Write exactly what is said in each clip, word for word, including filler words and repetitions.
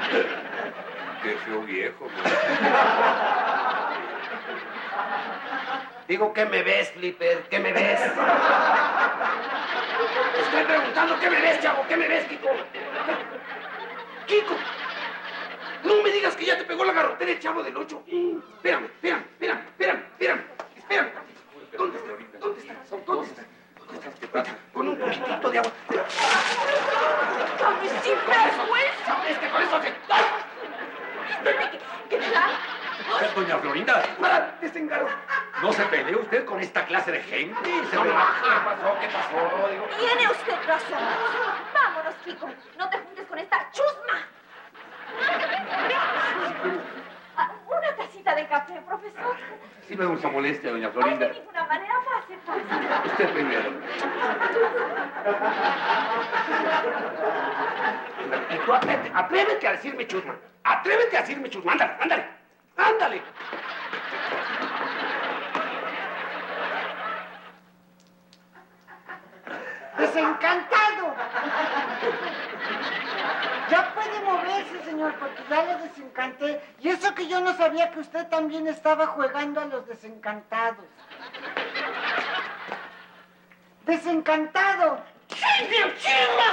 Qué feo viejo, güey. Digo, ¿qué me ves, Flipper? ¿Qué me ves? Estoy preguntando, ¿qué me ves, chavo? ¿Qué me ves, Kiko? Kiko, no me digas que ya te pegó la garrotera el Chavo del Ocho. Espérame, espérame, espérame, espérame, espérame, espérame. ¿Dónde está? ¿Dónde está? ¿Dónde está? ¿Qué pasa? Con un poquitito de agua. ¡Ay, sin vergüenza! Es que con eso se... ¿Qué, qué te da? Doña Florinda, ¡Para! ¡Desengarro! no se pelee usted con esta clase de gente. Se No, me no, baja. ¿qué pasó? ¿Qué pasó? Digo... Tiene usted razón. Vámonos, Kiko. No te juntes con esta chusma. Ah, una tacita de café, profesor. Sí me gusta molestia, doña Ay, Florinda. de ninguna manera, pase, pase. Usted primero. Y tú atrévete, atrévete a decirme chusma. Atrévete a decirme chusma. Ándale, ándale, ándale. ¡Desencantado! Ya puede moverse, señor, porque ya le desencanté. Y eso que yo no sabía que usted también estaba jugando a los desencantados. ¡Desencantado! ¡Chinga, chinga!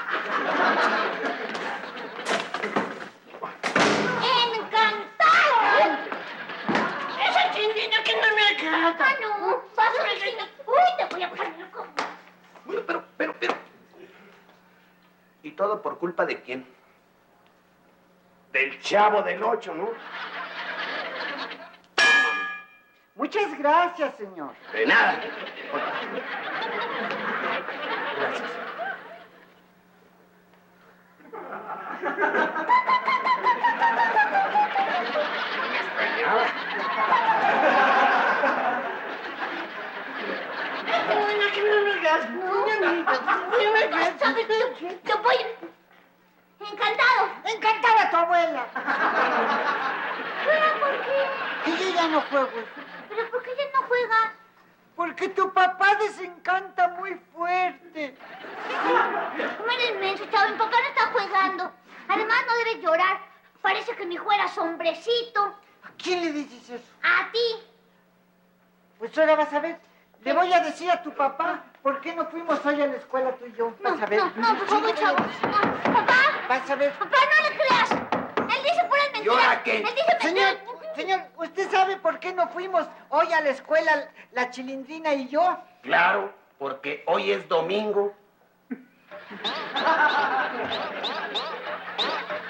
¡Encantado! ¡Esa chinguina que no me agrada! ¡Ah, no! ¡Vas a ver! ¡Uy, te voy a poner loco! Bueno, pero, pero, pero... ¿Y todo por culpa de quién? Del Chavo del Ocho, ¿no? Muchas gracias, señor. De nada. Gracias. Me extrañaba. Bueno, que no me hagas, no me hagas, no me hagas. ¿Sabes qué? Te voy... ¡Encantado! ¡Encantada tu abuela! ¿Pero por qué? Que yo ya no juego. ¿Pero por qué ya no juegas? Porque tu papá desencanta muy fuerte. ¿Cómo eres menso, Chavo? Mi papá no está jugando. Además, no debes llorar. Parece que mi hijo era hombrecito. ¿A quién le dices eso? A ti. Pues ahora vas a ver. Le voy a decir a tu papá por qué no fuimos hoy a la escuela tú y yo. No, Vas a ver. no, no, por favor, Chavo. No. Papá, Vas a ver. papá, no le creas. Él dice puras mentiras. ¿Y ahora qué? Él dice Señor, mentiras. señor, ¿usted sabe por qué no fuimos hoy a la escuela la Chilindrina y yo? Claro, porque hoy es domingo.